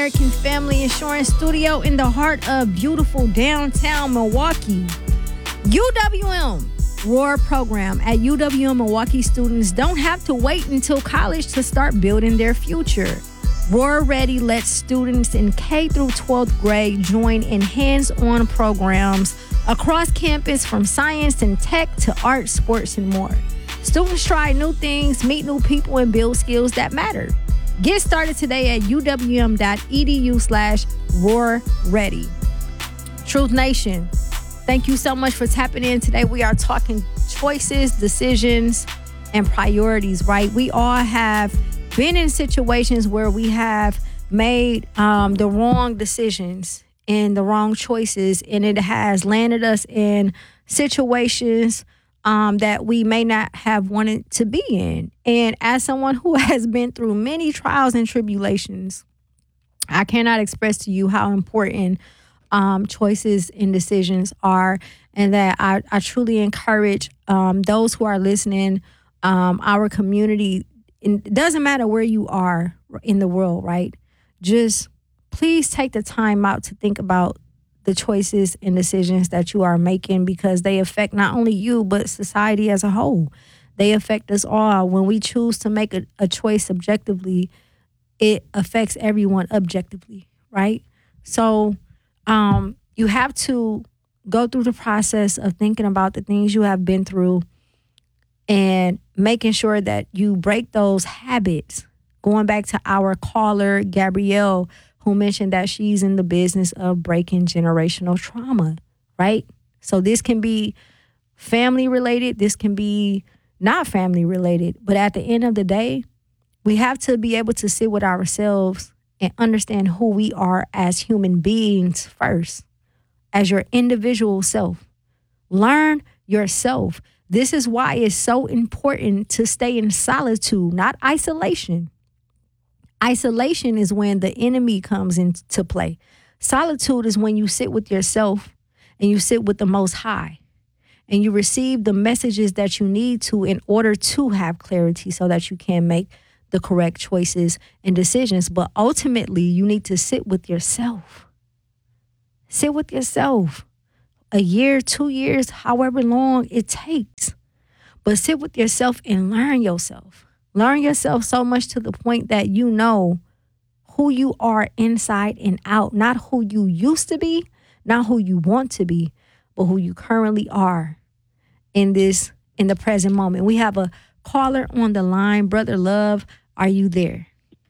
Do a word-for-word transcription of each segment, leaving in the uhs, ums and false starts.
American Family Insurance Studio in the heart of beautiful downtown Milwaukee. U W M Roar program at U W M Milwaukee students don't have to wait until college to start building their future. Roar Ready lets students in K through twelfth grade join in hands-on programs across campus from science and tech to art, sports, and more. Students try new things, meet new people, and build skills that matter. Get started today at uwm.edu slash roar ready. Truth Nation, thank you so much for tapping in today. We are talking choices, decisions, and priorities, right? We all have been in situations where we have made um, the wrong decisions and the wrong choices, and it has landed us in situations um, that we may not have wanted to be in. And as someone who has been through many trials and tribulations, I cannot express to you how important um, choices and decisions are, and that I, I truly encourage um, those who are listening, um, our community. It doesn't matter where you are in the world, right? Just please take the time out to think about the choices and decisions that you are making, because they affect not only you, but society as a whole. They affect us all. When we choose to make a, a choice subjectively, it affects everyone objectively, right? So um, you have to go through the process of thinking about the things you have been through and making sure that you break those habits. Going back to our caller, Gabrielle, who mentioned that she's in the business of breaking generational trauma, right? So this can be family related. This can be not family related. But at the end of the day, we have to be able to sit with ourselves and understand who we are as human beings first, as your individual self. Learn yourself. This is why it's so important to stay in solitude, not isolation. Isolation is when the enemy comes into play. Solitude is when you sit with yourself and you sit with the Most High and you receive the messages that you need to in order to have clarity so that you can make the correct choices and decisions. But ultimately, you need to sit with yourself. Sit with yourself. A year, two years, however long it takes. But sit with yourself and learn yourself. Learn yourself so much to the point that you know who you are inside and out. Not who you used to be, not who you want to be, but who you currently are in this, in the present moment. We have a caller on the line. Brother Love, are you there?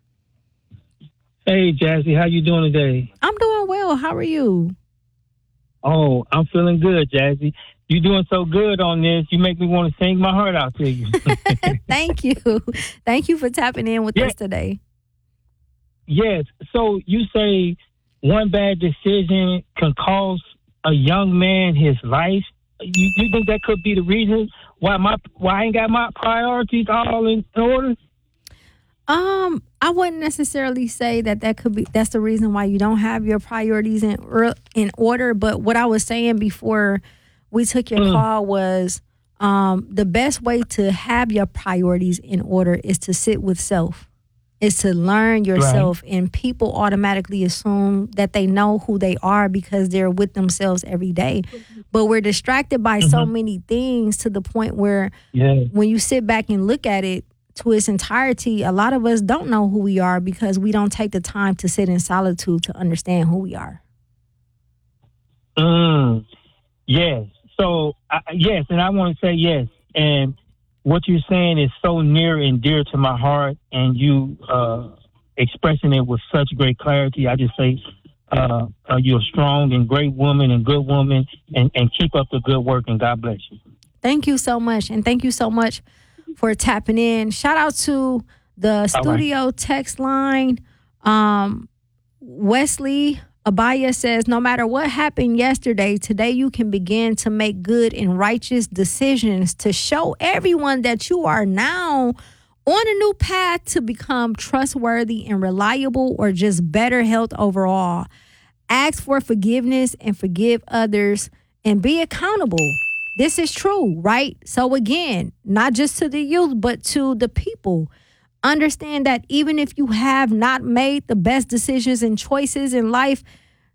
Hey, Jazzy, how you doing today? I'm doing well. How are you? Oh, I'm feeling good, Jazzy. You're doing so good on this. You make me want to sing my heart out to you. Thank you. Thank you for tapping in with yeah. us today. Yes. So you say one bad decision can cost a young man his life. You, you think that could be the reason why my why I ain't got my priorities all in order? Um, I wouldn't necessarily say that that could be, that's the reason why you don't have your priorities in in order. But what I was saying before we took your mm. call was um, the best way to have your priorities in order is to sit with self, is to learn yourself. Right. And people automatically assume that they know who they are because they're with themselves every day. But we're distracted by mm-hmm. so many things to the point where yeah. when you sit back and look at it to its entirety, a lot of us don't know who we are because we don't take the time to sit in solitude to understand who we are. Mm, yes. So, uh, yes, and I want to say yes. And what you're saying is so near and dear to my heart, and you uh, expressing it with such great clarity. I just say uh, uh, you're a strong and great woman and good woman, and, and keep up the good work, and God bless you. Thank you so much, and thank you so much for tapping in. Shout out to the studio right. text line. Um, Wesley Abaya says, no matter what happened yesterday, today you can begin to make good and righteous decisions to show everyone that you are now on a new path to become trustworthy and reliable, or just better health overall. Ask for forgiveness and forgive others and be accountable. This is true, right? So again, not just to the youth, but to the people. Understand that even if you have not made the best decisions and choices in life,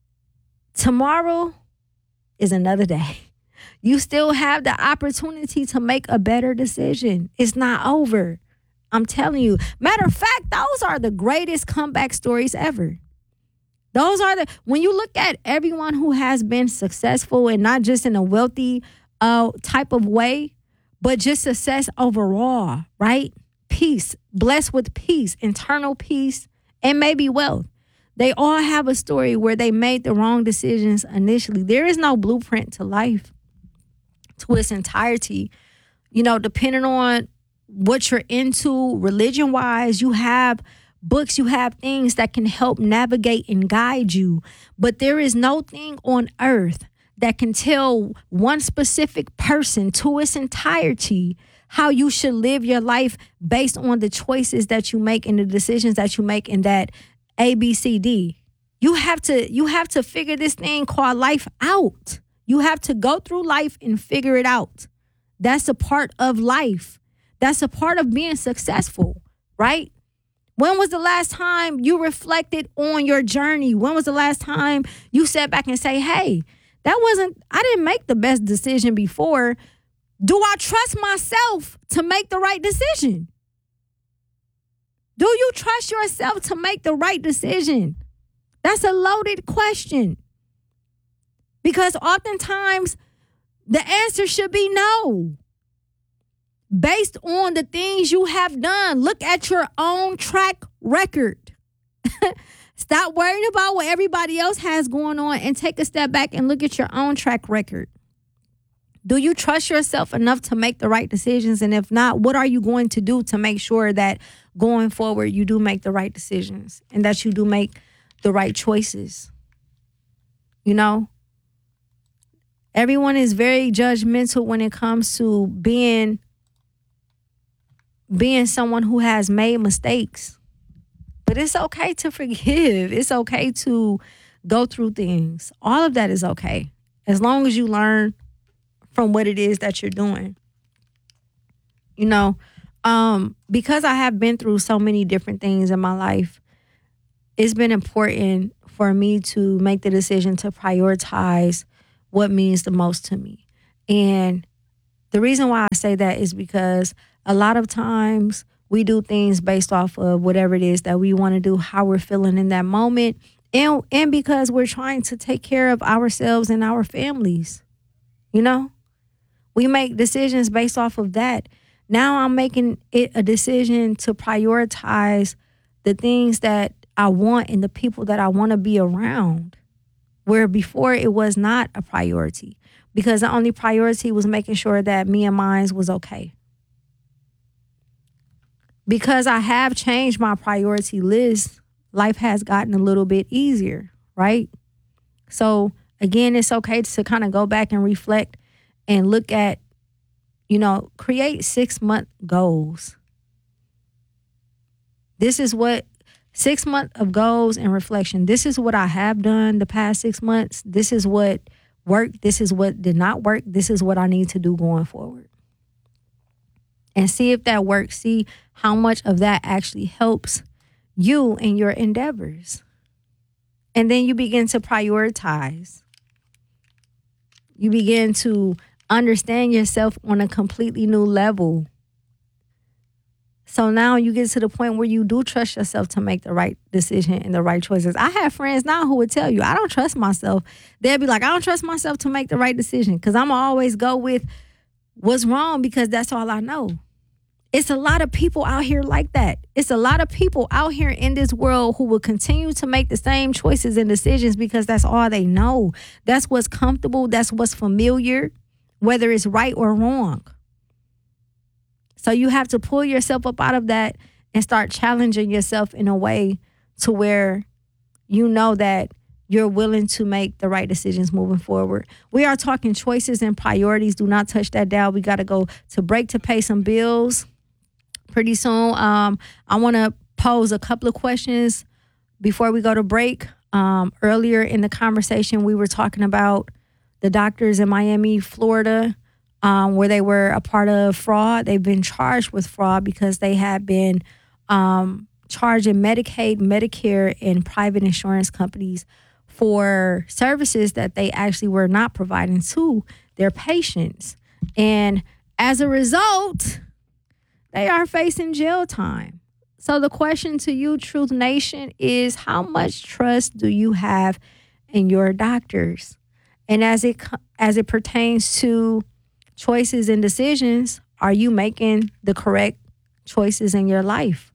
tomorrow is another day. You still have the opportunity to make a better decision. It's not over. I'm telling you. Matter of fact, those are the greatest comeback stories ever. Those are the, when you look at everyone who has been successful, and not just in a wealthy uh, type of way, but just success overall, right? Peace, blessed with peace, internal peace, and maybe wealth. They all have a story where they made the wrong decisions initially. There is no blueprint to life to its entirety. You know, depending on what you're into religion-wise, you have books, you have things that can help navigate and guide you. But there is no thing on earth that can tell one specific person to its entirety how you should live your life based on the choices that you make and the decisions that you make in that A, B, C, D. You have to, you have to figure this thing called life out. You have to go through life and figure it out. That's a part of life. That's a part of being successful, right? When was the last time you reflected on your journey? When was the last time you sat back and say, hey, that wasn't, I didn't make the best decision before. Do I trust myself to make the right decision? Do you trust yourself to make the right decision? That's a loaded question. Because oftentimes the answer should be no. Based on the things you have done, look at your own track record. Stop worrying about what everybody else has going on and take a step back and look at your own track record. Do you trust yourself enough to make the right decisions? And if not, what are you going to do to make sure that going forward you do make the right decisions and that you do make the right choices? You know, everyone is very judgmental when it comes to being being someone who has made mistakes. But it's okay to forgive. It's okay to go through things. All of that is okay, as long as you learn from what it is that you're doing. You know, um, because I have been through so many different things in my life, it's been important for me to make the decision to prioritize what means the most to me. And the reason why I say that is because a lot of times we do things based off of whatever it is that we want to do, how we're feeling in that moment, and and because we're trying to take care of ourselves and our families. You know, we make decisions based off of that. Now I'm making it a decision to prioritize the things that I want and the people that I want to be around, where before it was not a priority, because the only priority was making sure that me and mine was okay. Because I have changed my priority list, life has gotten a little bit easier, right? So again, it's okay to kind of go back and reflect and look at, you know, create six month goals. This is what six months of goals and reflection. This is what I have done the past six months. This is what worked. This is what did not work. This is what I need to do going forward. And see if that works. See how much of that actually helps you in your endeavors. And then you begin to prioritize. You begin to understand yourself on a completely new level. So now you get to the point where you do trust yourself to make the right decision and the right choices. I have friends now who would tell you, I don't trust myself. They'll be like, I don't trust myself to make the right decision because I'm going to always go with what's wrong because that's all I know. It's a lot of people out here like that. It's a lot of people out here in this world who will continue to make the same choices and decisions because that's all they know. That's what's comfortable. That's what's familiar, whether it's right or wrong. So you have to pull yourself up out of that and start challenging yourself in a way to where you know that you're willing to make the right decisions moving forward. We are talking choices and priorities. Do not touch that dial. We got to go to break to pay some bills pretty soon. Um, I want to pose a couple of questions before we go to break. Um, earlier in the conversation, we were talking about the doctors in Miami, Florida, um, where they were a part of fraud. They've been charged with fraud because they had been um, charging Medicaid, Medicare, and private insurance companies for services that they actually were not providing to their patients. And as a result, they are facing jail time. So the question to you, Truth Nation, is how much trust do you have in your doctors? And as it as it pertains to choices and decisions, are you making the correct choices in your life?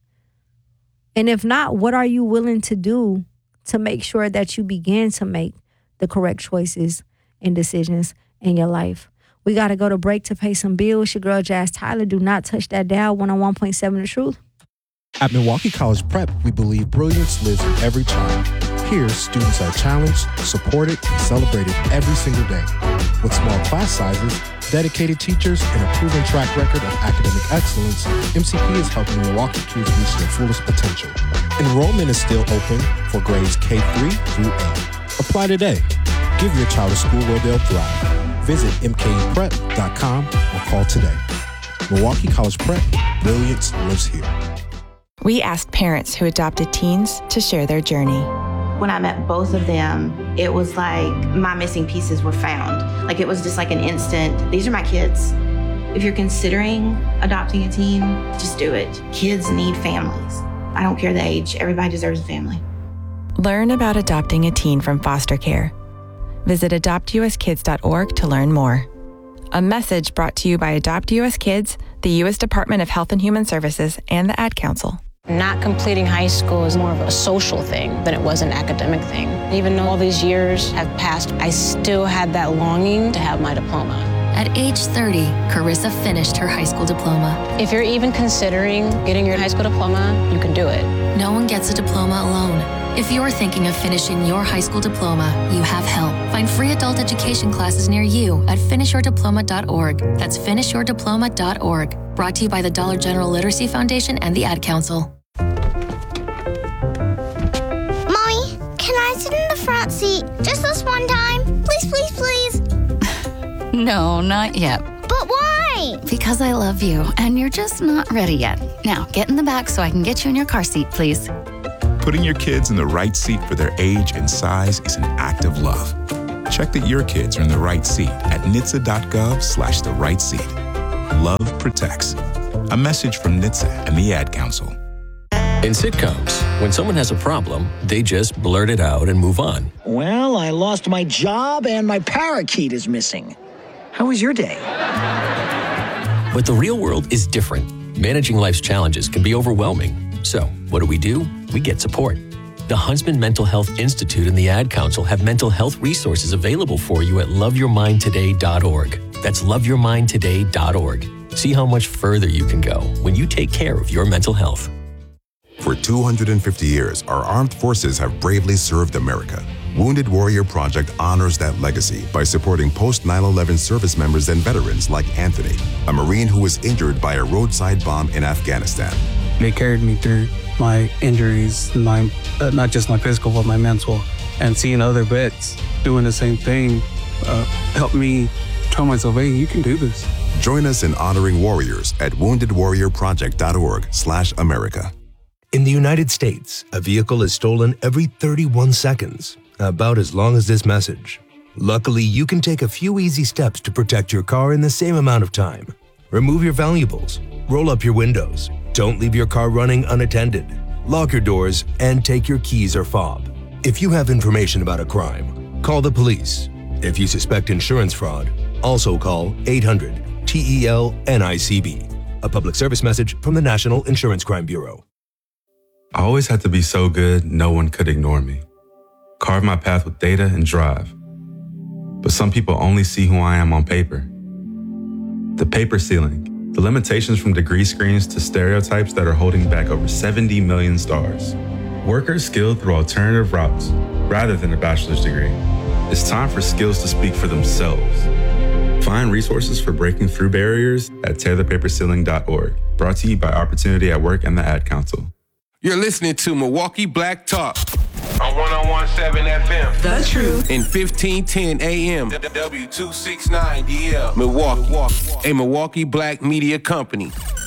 And if not, what are you willing to do to make sure that you begin to make the correct choices and decisions in your life? We got to go to break to pay some bills. Your girl, Jazz Tyler. Do not touch that dial. one oh one point seven The Truth. At Milwaukee College Prep, we believe brilliance lives in every child. Here, students are challenged, supported, and celebrated every single day. With small class sizes, dedicated teachers, and a proven track record of academic excellence, M C P is helping Milwaukee kids reach their fullest potential. Enrollment is still open for grades K through eight. Apply today. Give your child a school where they'll thrive. Visit M K E prep dot com or call today. Milwaukee College Prep, brilliance lives here. We asked parents who adopted teens to share their journey. When I met both of them, it was like my missing pieces were found. Like it was just like an instant, these are my kids. If you're considering adopting a teen, just do it. Kids need families. I don't care the age, everybody deserves a family. Learn about adopting a teen from foster care. Visit adopt u s kids dot org to learn more. A message brought to you by Adopt U S Kids, the U S Department of Health and Human Services, and the Ad Council. Not completing high school is more of a social thing than it was an academic thing. Even though all these years have passed, I still had that longing to have my diploma. At age thirty, Carissa finished her high school diploma. If you're even considering getting your high school diploma, you can do it. No one gets a diploma alone. If you're thinking of finishing your high school diploma, you have help. Find free adult education classes near you at finish your diploma dot org. That's finish your diploma dot org. Brought to you by the Dollar General Literacy Foundation and the Ad Council. Mommy, can I sit in the front seat just this one time? Please, please, please. No, not yet. But why? Because I love you, and you're just not ready yet. Now, get in the back so I can get you in your car seat, please. Putting your kids in the right seat for their age and size is an act of love. Check that your kids are in the right seat at N H T S A dot gov slash the right seat. Love protects. A message from N H T S A and the Ad Council. In sitcoms, when someone has a problem, they just blurt it out and move on. Well, I lost my job and my parakeet is missing. How was your day? But the real world is different. Managing life's challenges can be overwhelming. So, what do we do? We get support. The Huntsman Mental Health Institute and the Ad Council have mental health resources available for you at love your mind today dot org. That's love your mind today dot org. See how much further you can go when you take care of your mental health. For two hundred fifty years, our armed forces have bravely served America. Wounded Warrior Project honors that legacy by supporting post nine eleven service members and veterans like Anthony, a Marine who was injured by a roadside bomb in Afghanistan. They carried me through my injuries, my uh, not just my physical, but my mental. And seeing other vets doing the same thing uh, helped me tell myself, hey, you can do this. Join us in honoring warriors at wounded warrior project dot org slash America. In the United States, a vehicle is stolen every thirty-one seconds, about as long as this message. Luckily, you can take a few easy steps to protect your car in the same amount of time. Remove your valuables, roll up your windows, don't leave your car running unattended, lock your doors, and take your keys or fob. If you have information about a crime, call the police. If you suspect insurance fraud, also call eight hundred T E L N I C B. A public service message from the National Insurance Crime Bureau. I always had to be so good, no one could ignore me. Carve my path with data and drive. But some people only see who I am on paper. The paper ceiling, the limitations from degree screens to stereotypes that are holding back over seventy million stars. Workers skilled through alternative routes rather than a bachelor's degree. It's time for skills to speak for themselves. Find resources for breaking through barriers at tear the paper ceiling dot org. Brought to you by Opportunity at Work and the Ad Council. You're listening to Milwaukee Black Talk on one oh one point seven F M. The Truth. In fifteen ten A M. W two sixty-nine D L. Milwaukee. A Milwaukee Black Media Company.